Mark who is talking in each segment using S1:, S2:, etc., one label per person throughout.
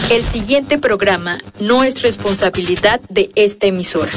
S1: El siguiente programa no es responsabilidad de esta emisora.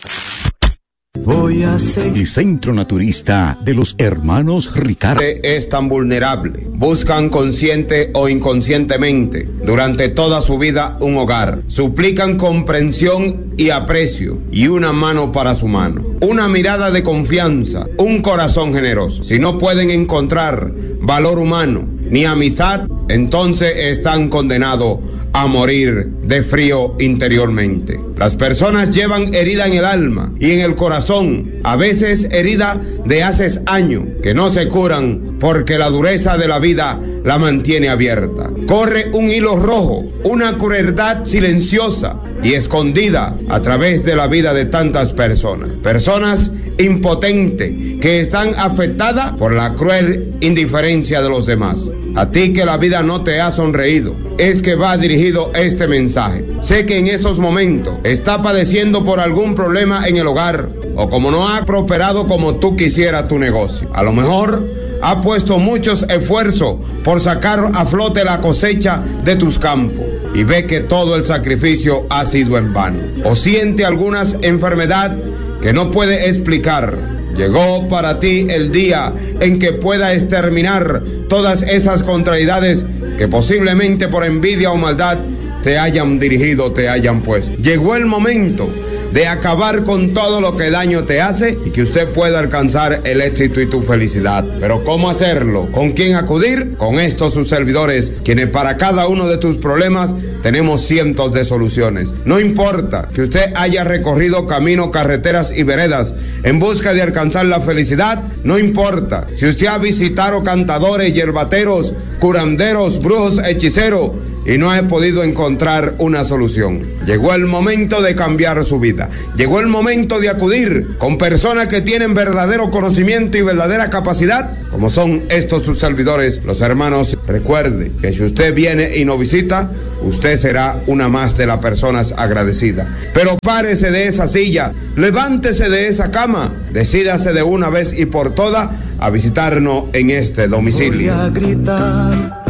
S2: El Centro Naturista de los Hermanos Ricardo
S3: es tan vulnerable. Buscan consciente o inconscientemente durante toda su vida un hogar. Suplican comprensión y aprecio y una mano para su mano, una mirada de confianza, un corazón generoso. Si no pueden encontrar valor humano ni amistad, entonces están condenados a morir de frío interiormente. Las personas llevan herida en el alma y en el corazón, a veces herida de hace años, que no se curan porque la dureza de la vida la mantiene abierta. Corre un hilo rojo, una crueldad silenciosa y escondida a través de la vida de tantas personas. Personas impotentes que están afectadas por la cruel indiferencia de los demás. A ti que la vida no te ha sonreído, es que va dirigido este mensaje. Sé que en estos momentos está padeciendo por algún problema en el hogar o como no ha prosperado como tú quisieras tu negocio. A lo mejor ha puesto muchos esfuerzos por sacar a flote la cosecha de tus campos y ve que todo el sacrificio ha sido en vano. O siente alguna enfermedad que no puede explicar. Llegó para ti el día en que pueda exterminar todas esas contrariedades que posiblemente por envidia o maldad te hayan dirigido, te hayan puesto. Llegó el momento de acabar con todo lo que daño te hace y que usted pueda alcanzar el éxito y tu felicidad. Pero ¿cómo hacerlo? ¿Con quién acudir? Con estos sus servidores, quienes para cada uno de tus problemas tenemos cientos de soluciones. No importa que usted haya recorrido caminos, carreteras y veredas en busca de alcanzar la felicidad. No importa si usted ha visitado cantadores, yerbateros, curanderos, brujos, hechiceros y no ha podido encontrar una solución. Llegó el momento de cambiar su vida. Llegó el momento de acudir con personas que tienen verdadero conocimiento y verdadera capacidad, como son estos sus servidores, los hermanos. Recuerde que si usted viene y nos visita, usted será una más de las personas agradecidas. Pero párese de esa silla, levántese de esa cama, decídase de una vez y por todas a visitarnos en este domicilio.
S4: Voy a gritar.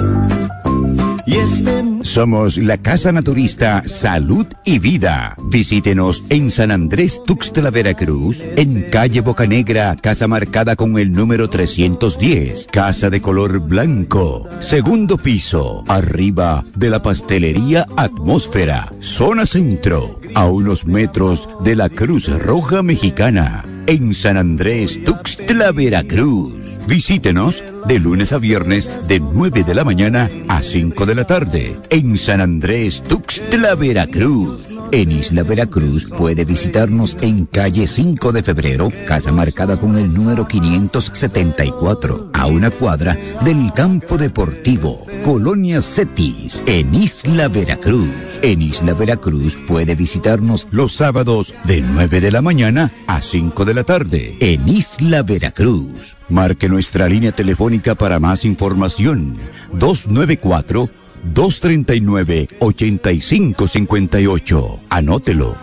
S2: Somos la Casa Naturista Salud y Vida. Visítenos en San Andrés Tuxtla, Veracruz, en calle Bocanegra, casa marcada con el número 310, casa de color blanco, segundo piso, arriba de la pastelería Atmósfera, zona centro, a unos metros de la Cruz Roja Mexicana. En San Andrés Tuxtla, Veracruz. Visítenos de lunes a viernes de 9 de la mañana a 5 de la tarde. En San Andrés Tuxtla, Veracruz. En Isla Veracruz puede visitarnos en calle 5 de febrero, casa marcada con el número 574, a una cuadra del campo deportivo, Colonia Cetis, en Isla Veracruz. En Isla Veracruz puede visitarnos los sábados de 9 de la mañana a 5 de la tarde, en Isla Veracruz. Marque nuestra línea telefónica para más información, 294-239-8558. Anótelo,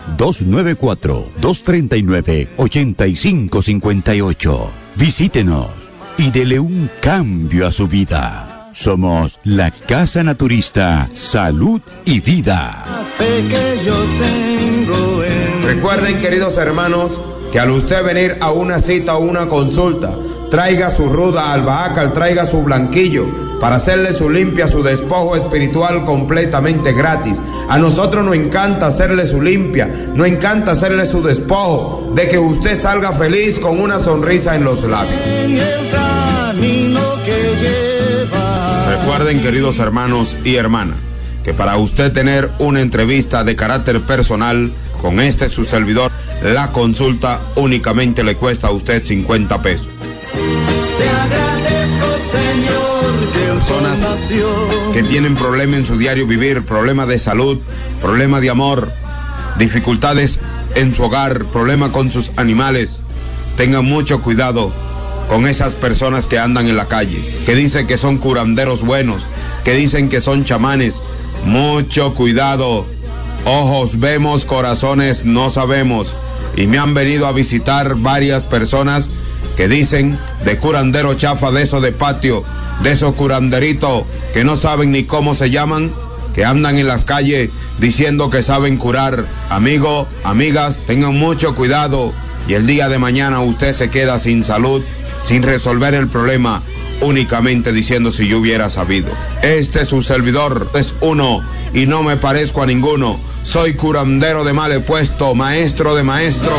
S2: 294-239-8558. Visítenos y dele un cambio a su vida. Somos la Casa Naturista Salud y Vida.
S4: La fe que yo tengo en...
S3: Recuerden, queridos hermanos, que al usted venir a una cita o una consulta, traiga su ruda albahaca, traiga su blanquillo para hacerle su limpia, su despojo espiritual completamente gratis. A nosotros nos encanta hacerle su limpia, nos encanta hacerle su despojo, de que usted salga feliz con una sonrisa en los labios.
S4: En el camino que lleva.
S3: Recuerden, queridos hermanos y hermanas, que para usted tener una entrevista de carácter personal con su servidor, la consulta únicamente le cuesta a usted 50 pesos.
S4: Te agradezco, Señor, que
S3: personas que tienen problemas en su diario vivir, problemas de salud, problemas de amor, dificultades en su hogar, problemas con sus animales. Tengan mucho cuidado con esas personas que andan en la calle, que dicen que son curanderos buenos, que dicen que son chamanes. Mucho cuidado. Ojos vemos, corazones no sabemos. Y me han venido a visitar varias personas que dicen de curandero chafa, de eso de patio, de esos curanderitos que no saben ni cómo se llaman, que andan en las calles diciendo que saben curar. Amigos, amigas, tengan mucho cuidado y el día de mañana usted se queda sin salud, sin resolver el problema, únicamente diciendo si yo hubiera sabido. Este su servidor es uno y no me parezco a ninguno. Soy curandero de mal puesto, maestro de maestro.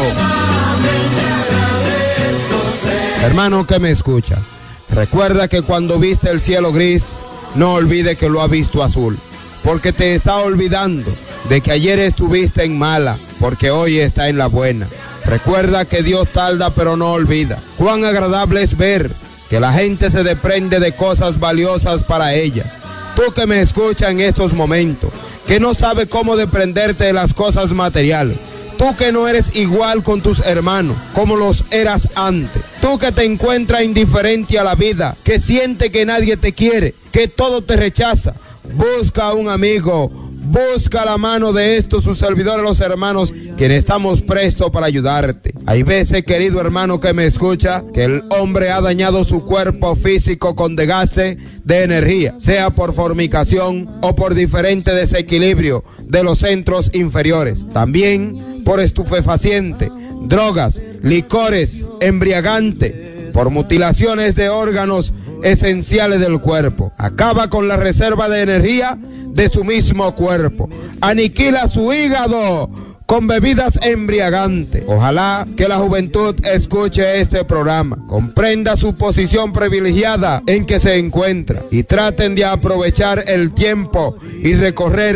S5: Hermano que me escucha, recuerda que cuando viste el cielo gris, no olvide que lo ha visto azul, porque te está olvidando de que ayer estuviste en mala, porque hoy está en la buena. Recuerda que Dios tarda pero no olvida. Cuán agradable es ver que la gente se desprende de cosas valiosas para ella. Tú que me escuchas en estos momentos, que no sabes cómo desprenderte de las cosas materiales. Tú que no eres igual con tus hermanos como los eras antes. Tú que te encuentras indiferente a la vida, que siente que nadie te quiere, que todo te rechaza. Busca a un amigo, busca la mano de estos sus servidores, los hermanos, quienes estamos prestos para ayudarte. Hay veces, querido hermano que me escucha, que el hombre ha dañado su cuerpo físico con desgaste de energía, sea por fornicación o por diferente desequilibrio de los centros inferiores. También por estupefaciente, drogas, licores, embriagante, por mutilaciones de órganos esenciales del cuerpo. Acaba con la reserva de energía de su mismo cuerpo. Aniquila su hígado con bebidas embriagantes. Ojalá que la juventud escuche este programa, comprenda su posición privilegiada en que se encuentra y traten de aprovechar el tiempo y recorrer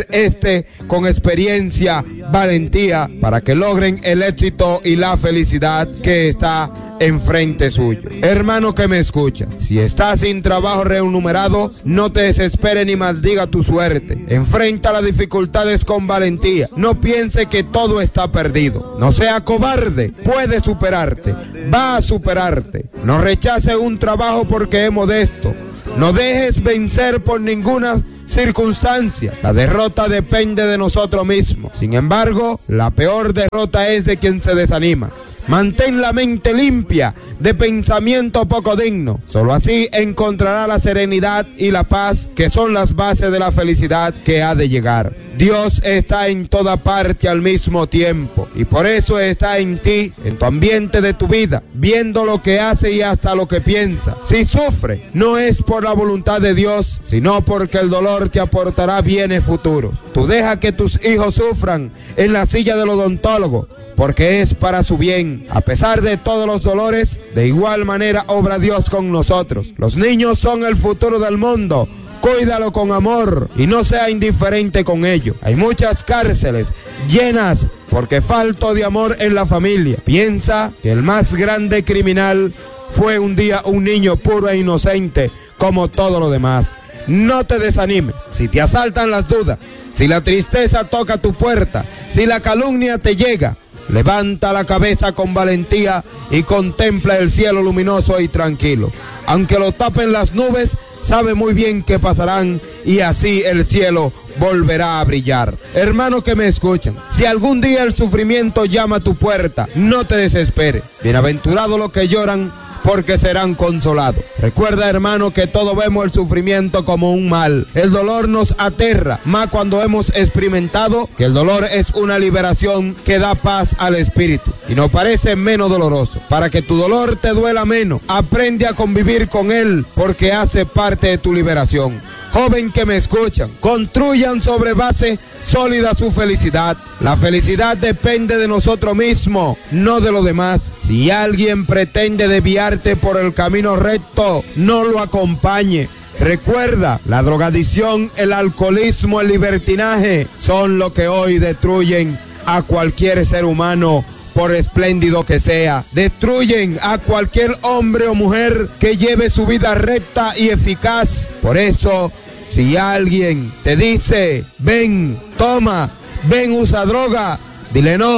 S5: con experiencia, valentía, para que logren el éxito y la felicidad que está enfrente suyo. Hermano que me escucha, si estás sin trabajo remunerado, no te desesperes ni maldiga tu suerte. Enfrenta las dificultades con valentía. No piense que todo está perdido. No sea cobarde, puede superarte, va a superarte. No rechace un trabajo porque es modesto. No dejes vencer por ninguna circunstancia. La derrota depende de nosotros mismos. Sin embargo, la peor derrota es de quien se desanima. Mantén la mente limpia de pensamiento poco digno. Solo así encontrará la serenidad y la paz que son las bases de la felicidad que ha de llegar. Dios está en toda parte al mismo tiempo y por eso está en ti, en tu ambiente de tu vida, viendo lo que hace y hasta lo que piensa. Si sufre, no es por la voluntad de Dios, sino porque el dolor te aportará bienes futuros. Tú deja que tus hijos sufran en la silla del odontólogo, porque es para su bien. A pesar de todos los dolores, de igual manera obra Dios con nosotros. Los niños son el futuro del mundo. Cuídalo con amor y no sea indiferente con ello. Hay muchas cárceles llenas porque falta de amor en la familia. Piensa que el más grande criminal fue un día un niño puro e inocente como todo lo demás. No te desanimes. Si te asaltan las dudas, si la tristeza toca tu puerta, si la calumnia te llega, levanta la cabeza con valentía y contempla el cielo luminoso y tranquilo. Aunque lo tapen las nubes, sabe muy bien que pasarán y así el cielo volverá a brillar. Hermano que me escuchan, si algún día el sufrimiento llama a tu puerta, no te desesperes. Bienaventurados los que lloran, porque serán consolados. Recuerda, hermano, que todos vemos el sufrimiento como un mal. El dolor nos aterra, más cuando hemos experimentado que el dolor es una liberación que da paz al espíritu y nos parece menos doloroso. Para que tu dolor te duela menos, aprende a convivir con él, porque hace parte de tu liberación. Joven que me escuchan, construyan sobre base sólida su felicidad. La felicidad depende de nosotros mismos, no de los demás. Si alguien pretende desviarte por el camino recto, no lo acompañe. Recuerda, la drogadicción, el alcoholismo, el libertinaje son lo que hoy destruyen a cualquier ser humano, por espléndido que sea. Destruyen a cualquier hombre o mujer que lleve su vida recta y eficaz. Por eso, si alguien te dice, ven, toma, ven, usa droga, dile no, sí.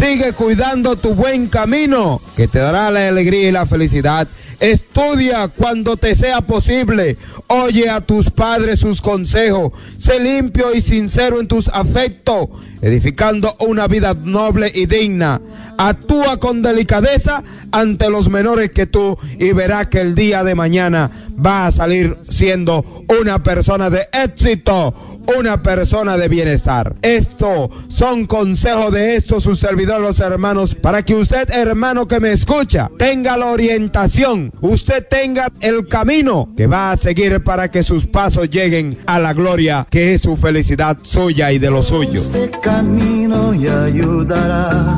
S5: Sigue cuidando tu buen camino, que te dará la alegría y la felicidad. Estudia cuando te sea posible. Oye a tus padres sus consejos. Sé limpio y sincero en tus afectos, edificando una vida noble y digna. Actúa con delicadeza ante los menores que tú y verás que el día de mañana va a salir siendo una persona de éxito, una persona de bienestar. Estos son consejos de estos sus servidores, los hermanos, para que usted, hermano que me escucha, tenga la orientación, usted tenga el camino que va a seguir para que sus pasos lleguen a la gloria que es su felicidad suya y de los suyos.
S4: Este camino y ayudará.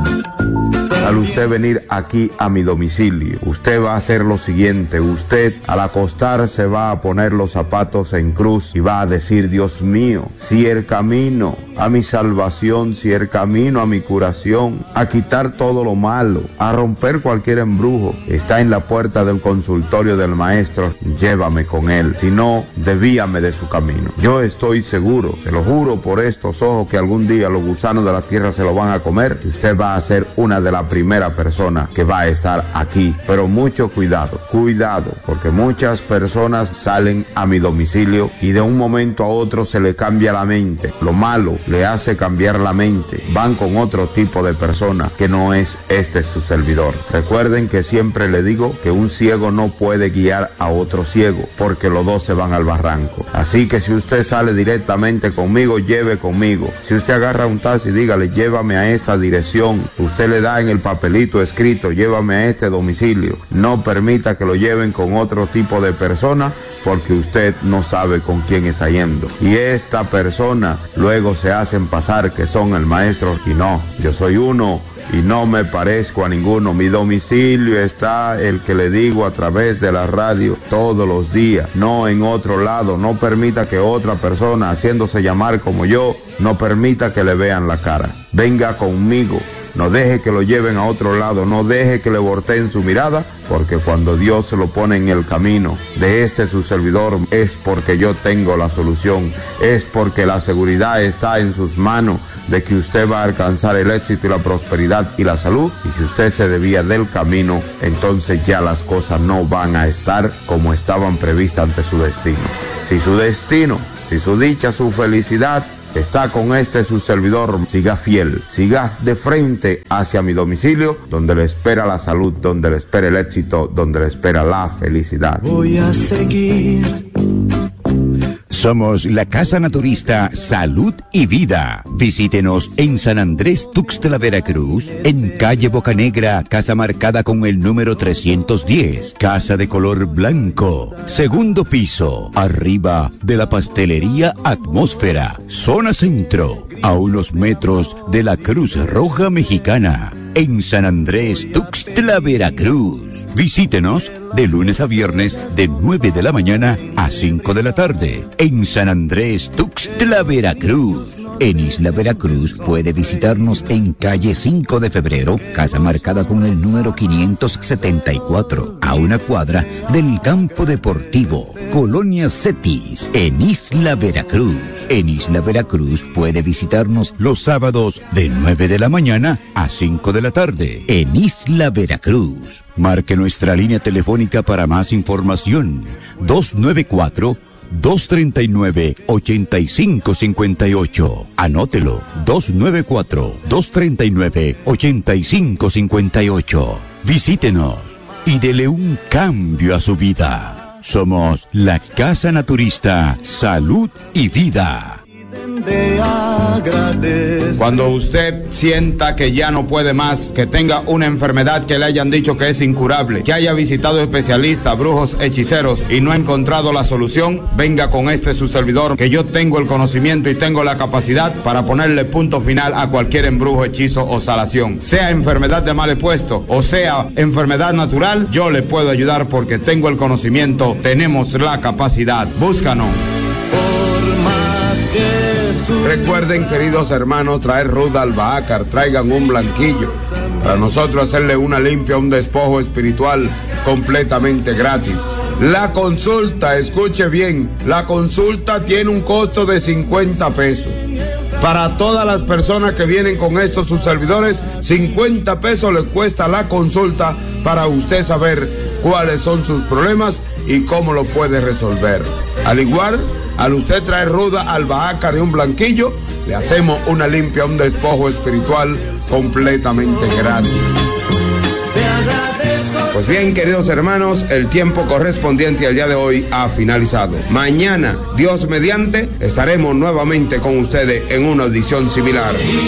S3: Al usted venir aquí a mi domicilio, usted va a hacer lo siguiente. Usted al acostarse va a poner los zapatos en cruz y va a decir: Dios mío, si el camino a mi salvación, si el camino a mi curación, a quitar todo lo malo, a romper cualquier embrujo, está en la puerta del consultorio del maestro, llévame con él. Si no, desvíame de su camino. Yo estoy seguro, se lo juro por estos ojos, que algún día los gusanos de la tierra se lo van a comer y usted va a ser una de las primeras personas que va a estar aquí. Pero mucho cuidado, porque muchas personas salen a mi domicilio y de un momento a otro se le cambia la mente. Lo malo le hace cambiar la mente. Van con otro tipo de persona que no es su servidor. Recuerden que siempre le digo que un ciego no puede guiar a otro ciego, porque los dos se van al barranco. Así que si usted sale directamente conmigo, lleve conmigo. Si usted agarra un taxi, dígale: llévame a esta dirección. Usted le da en el papelito escrito: llévame a este domicilio. No permita que lo lleven con otro tipo de persona, porque usted no sabe con quién está yendo. Y esta persona luego se hacen pasar que son el maestro, y no, yo soy uno y no me parezco a ninguno. Mi domicilio está, el que le digo a través de la radio todos los días, no en otro lado. No permita que otra persona, haciéndose llamar como yo, no permita que le vean la cara. Venga conmigo. No deje que lo lleven a otro lado, no deje que le volteen su mirada, porque cuando Dios se lo pone en el camino de su servidor, es porque yo tengo la solución, es porque la seguridad está en sus manos de que usted va a alcanzar el éxito y la prosperidad y la salud. Y si usted se desvía del camino, entonces ya las cosas no van a estar como estaban previstas ante su destino. Si su destino, si su dicha, su felicidad está con su servidor, siga fiel, siga de frente hacia mi domicilio, donde le espera la salud, donde le espera el éxito, donde le espera la felicidad.
S4: Voy a seguir.
S2: Somos la Casa Naturista Salud y Vida. Visítenos en San Andrés Tuxtla, Veracruz, en calle Bocanegra, casa marcada con el número 310, casa de color blanco, segundo piso, arriba de la pastelería Atmósfera, zona centro, a unos metros de la Cruz Roja Mexicana. En San Andrés Tuxtla, Veracruz. Visítenos de lunes a viernes de 9 de la mañana a 5 de la tarde. En San Andrés Tuxtla, Veracruz. En Isla Veracruz puede visitarnos en calle 5 de febrero, casa marcada con el número 574, a una cuadra del campo deportivo, Colonia Cetis, en Isla Veracruz. En Isla Veracruz puede visitarnos los sábados de 9 de la mañana a 5 de la tarde. En Isla Veracruz. Marque nuestra línea telefónica para más información: 294-239-8558. Anótelo: 294-239-8558. Visítenos y dele un cambio a su vida. Somos la Casa Naturista Salud y Vida.
S3: Cuando usted sienta que ya no puede más, que tenga una enfermedad que le hayan dicho que es incurable, que haya visitado especialistas, brujos, hechiceros y no ha encontrado la solución, venga con su servidor, que yo tengo el conocimiento y tengo la capacidad para ponerle punto final a cualquier embrujo, hechizo o salación. Sea enfermedad de mal puesto o sea enfermedad natural, yo le puedo ayudar porque tengo el conocimiento, tenemos la capacidad. Búscanos. Recuerden, queridos hermanos, traer ruda albahacar, traigan un blanquillo para nosotros hacerle una limpia, un despojo espiritual completamente gratis. La consulta, escuche bien, la consulta tiene un costo de 50 pesos. Para todas las personas que vienen con estos sus servidores, 50 pesos le cuesta la consulta para usted saber cuáles son sus problemas y cómo lo puede resolver. Al igual, al usted traer ruda, albahaca de un blanquillo, le hacemos una limpia, un despojo espiritual completamente gratis. Pues bien, queridos hermanos, el tiempo correspondiente al día de hoy ha finalizado. Mañana, Dios mediante, estaremos nuevamente con ustedes en una audición similar.